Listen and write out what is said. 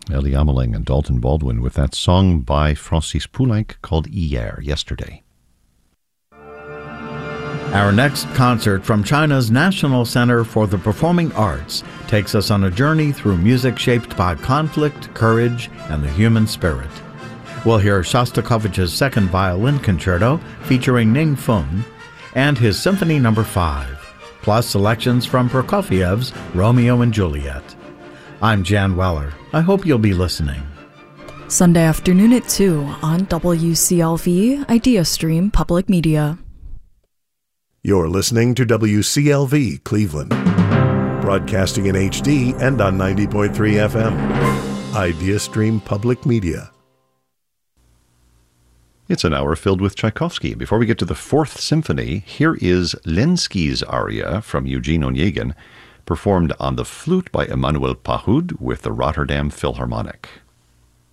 Elie Ameling and Dalton Baldwin with that song by Francis Poulenc called Hier, Yesterday. Our next concert from China's National Center for the Performing Arts takes us on a journey through music shaped by conflict, courage, and the human spirit. We'll hear Shostakovich's Second Violin Concerto featuring Ning Feng and his Symphony No. 5, plus selections from Prokofiev's Romeo and Juliet. I'm Jan Weller. I hope you'll be listening. Sunday afternoon at 2 on WCLV Idea Stream Public Media. You're listening to WCLV Cleveland, broadcasting in HD and on 90.3 FM. Idea Stream Public Media. It's an hour filled with Tchaikovsky. Before we get to the Fourth Symphony, here is Lenski's aria from Eugene Onegin, performed on the flute by Emmanuel Pahud with the Rotterdam Philharmonic.